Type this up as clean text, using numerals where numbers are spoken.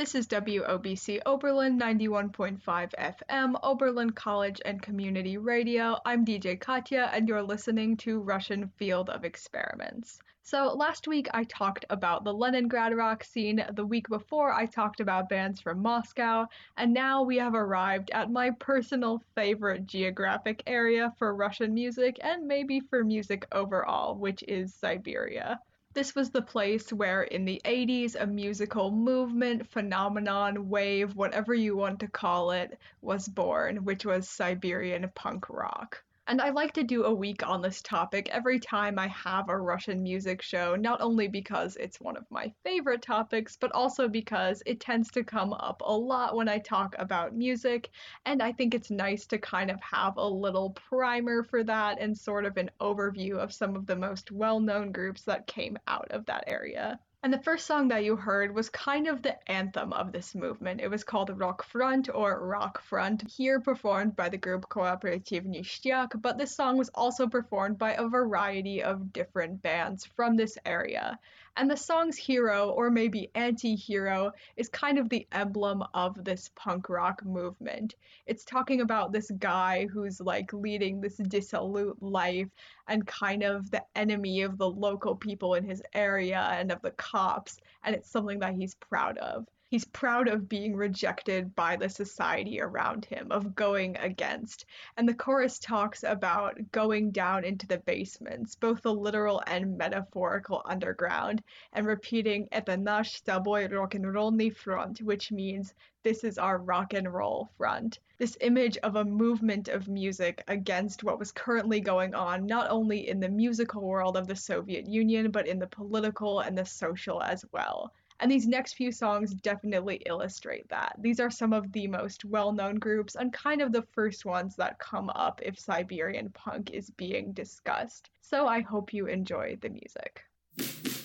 This is WOBC Oberlin 91.5 FM, Oberlin College and Community Radio. I'm DJ Katya, and you're listening to Russian Field of Experiments. So last week I talked about the Leningrad rock scene, the week before I talked about bands from Moscow, and now we have arrived at my personal favorite geographic area for Russian music, and maybe for music overall, which is Siberia. This was the place where in the 80s a musical movement, phenomenon, wave, whatever you want to call it, was born, which was Siberian punk rock. And I like to do a week on this topic every time I have a Russian music show, not only because it's one of my favorite topics, but also because it tends to come up a lot when I talk about music, and I think it's nice to kind of have a little primer for that and sort of an overview of some of the most well-known groups that came out of that area. And the first song that you heard was kind of the anthem of this movement. It was called Rock Front or Rock Front, here performed by the group Kooperativny Shtiak, but this song was also performed by a variety of different bands from this area. And the song's hero, or maybe anti-hero, is kind of the emblem of this punk rock movement. It's talking about this guy who's like leading this dissolute life and kind of the enemy of the local people in his area and of the cops, and it's something that he's proud of. He's proud of being rejected by the society around him, of going against. And the chorus talks about going down into the basements, both the literal and metaphorical underground, and repeating "Это наш с тобой рок-н-ролльный фронт," which means this is our rock and roll front. This image of a movement of music against what was currently going on, not only in the musical world of the Soviet Union, but in the political and the social as well. And these next few songs definitely illustrate that. These are some of the most well-known groups and kind of the first ones that come up if Siberian punk is being discussed. So I hope you enjoy the music.